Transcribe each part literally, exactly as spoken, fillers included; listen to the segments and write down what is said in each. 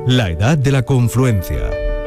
La edad de la confluencia.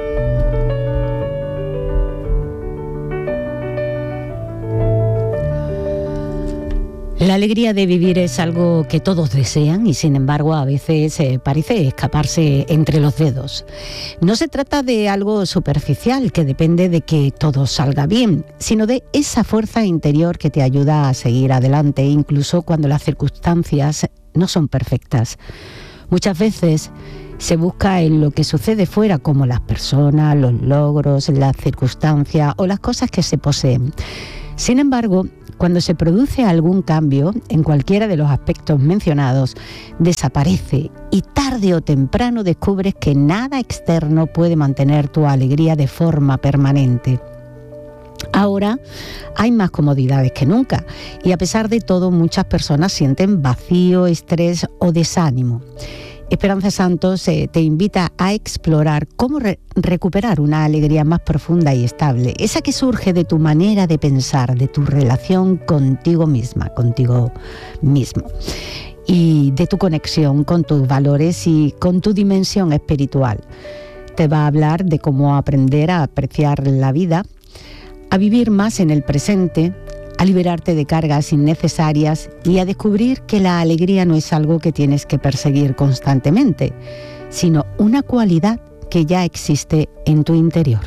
La alegría de vivir es algo que todos desean y sin embargo a veces eh, parece escaparse entre los dedos. No se trata de algo superficial que depende de que todo salga bien, sino de esa fuerza interior que te ayuda a seguir adelante incluso cuando las circunstancias no son perfectas. Muchas veces se busca en lo que sucede fuera, como las personas, los logros, las circunstancias o las cosas que se poseen. Sin embargo, cuando se produce algún cambio en cualquiera de los aspectos mencionados, desaparece y tarde o temprano descubres que nada externo puede mantener tu alegría de forma permanente. Ahora hay más comodidades que nunca y a pesar de todo muchas personas sienten vacío, estrés o desánimo. Esperanza Santos eh, te invita a explorar cómo re- recuperar una alegría más profunda y estable, esa que surge de tu manera de pensar, de tu relación contigo misma, contigo mismo, y de tu conexión con tus valores y con tu dimensión espiritual. Te va a hablar de cómo aprender a apreciar la vida, a vivir más en el presente, a liberarte de cargas innecesarias y a descubrir que la alegría no es algo que tienes que perseguir constantemente, sino una cualidad que ya existe en tu interior.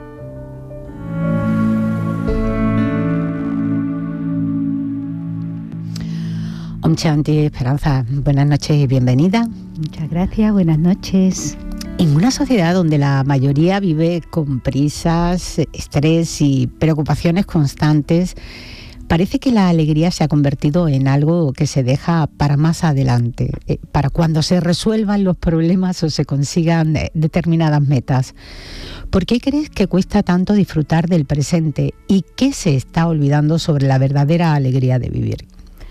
Om Shanti, Esperanza, buenas noches y bienvenida. Muchas gracias, buenas noches. En una sociedad donde la mayoría vive con prisas, estrés y preocupaciones constantes, parece que la alegría se ha convertido en algo que se deja para más adelante, eh, para cuando se resuelvan los problemas o se consigan eh, determinadas metas. ¿Por qué crees que cuesta tanto disfrutar del presente y qué se está olvidando sobre la verdadera alegría de vivir?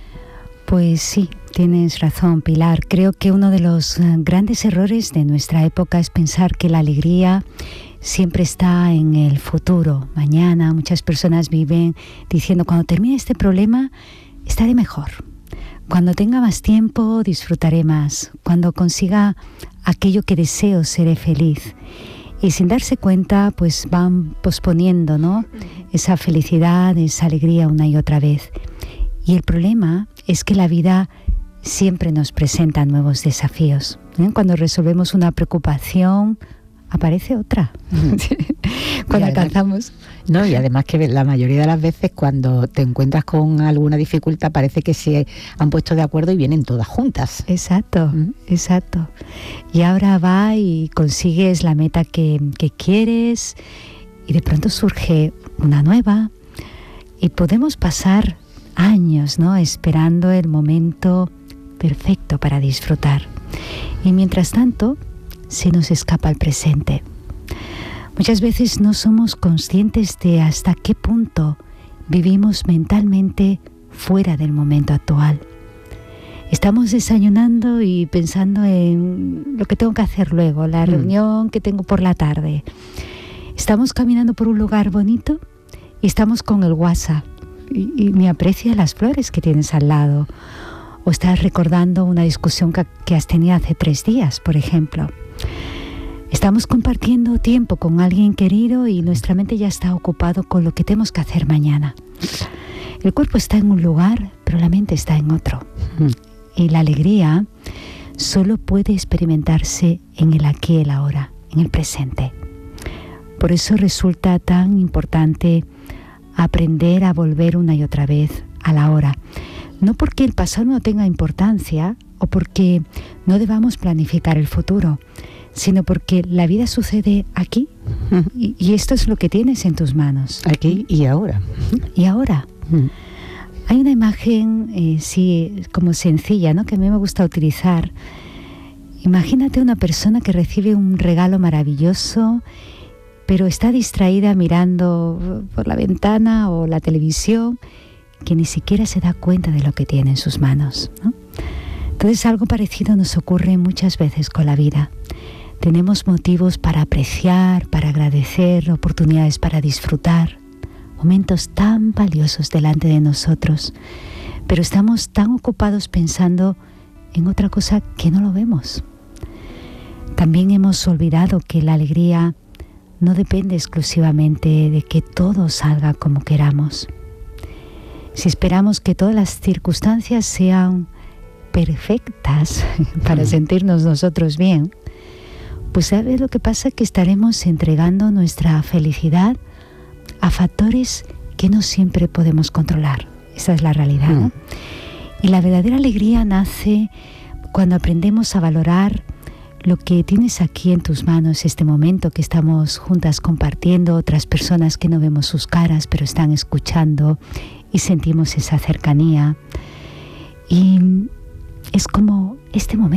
Pues sí, tienes razón, Pilar. Creo que uno de los grandes errores de nuestra época es pensar que la alegría siempre está en el futuro, mañana. Muchas personas viven diciendo, cuando termine este problema, estaré mejor. Cuando tenga más tiempo, disfrutaré más. Cuando consiga aquello que deseo, seré feliz. Y sin darse cuenta, pues van posponiendo, ¿no?, esa felicidad, esa alegría una y otra vez. Y el problema es que la vida siempre nos presenta nuevos desafíos, ¿eh? Cuando resolvemos una preocupación, aparece otra. Cuando además, alcanzamos... No, y además que la mayoría de las veces cuando te encuentras con alguna dificultad parece que se han puesto de acuerdo y vienen todas juntas. Exacto, ¿Mm? exacto. Y ahora va y consigues la meta que, que quieres y de pronto surge una nueva y podemos pasar años, ¿no?, esperando el momento perfecto para disfrutar. Y mientras tanto, se nos escapa el presente. Muchas veces no somos conscientes de hasta qué punto vivimos mentalmente fuera del momento actual. Estamos desayunando y pensando en lo que tengo que hacer luego, la mm. reunión que tengo por la tarde. Estamos caminando por un lugar bonito y estamos con el WhatsApp y, y ni aprecias las flores que tienes al lado. O estás recordando una discusión que, que has tenido hace tres días, por ejemplo. Estamos compartiendo tiempo con alguien querido y nuestra mente ya está ocupado con lo que tenemos que hacer mañana. El cuerpo está en un lugar, pero la mente está en otro. Mm. Y la alegría solo puede experimentarse en el aquí y el ahora, en el presente. Por eso resulta tan importante aprender a volver una y otra vez a la hora. No porque el pasado no tenga importancia o porque no debamos planificar el futuro, sino porque la vida sucede aquí y, y esto es lo que tienes en tus manos. Aquí y ahora. Y ahora. Hay una imagen, eh, sí, como sencilla, ¿no?, que a mí me gusta utilizar. Imagínate una persona que recibe un regalo maravilloso, pero está distraída mirando por la ventana o la televisión, que ni siquiera se da cuenta de lo que tiene en sus manos, ¿no? Entonces algo parecido nos ocurre muchas veces con la vida. Tenemos motivos para apreciar, para agradecer, oportunidades para disfrutar, momentos tan valiosos delante de nosotros, pero estamos tan ocupados pensando en otra cosa que no lo vemos. también hemos olvidado que la alegría no depende exclusivamente de que todo salga como queramos. Si esperamos que todas las circunstancias sean perfectas para sentirnos nosotros bien, pues ¿sabes lo que pasa? Que estaremos entregando nuestra felicidad a factores que no siempre podemos controlar. Esa es la realidad, ¿no? Mm. Y la verdadera alegría nace cuando aprendemos a valorar lo que tienes aquí en tus manos, este momento que estamos juntas compartiendo, otras personas que no vemos sus caras pero están escuchando y sentimos esa cercanía. Y es como este momento